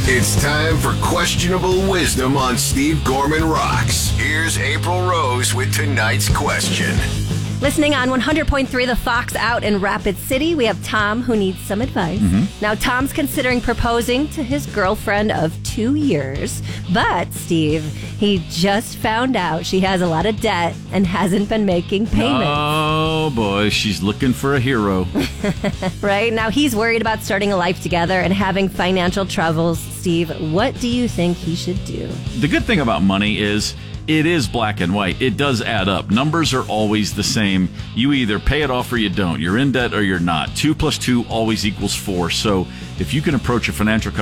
It's time for Questionable Wisdom on Steve Gorman Rocks. Here's April Rose with tonight's question. Listening on 100.3 The Fox out in Rapid City, we have Tom who needs some advice. Now, Tom's considering proposing to his girlfriend of 2 years. But, Steve, he just found out she has a lot of debt and hasn't been making payments. Oh, boy, she's looking for a hero. Right? Now, he's worried about starting a life together and having financial troubles. Steve, what do you think he should do? The good thing about money is it is black and white. It does add up. Numbers are always the same. You either pay it off or you don't. You're in debt or you're not. 2 + 2 always equals 4. So if you can approach a financial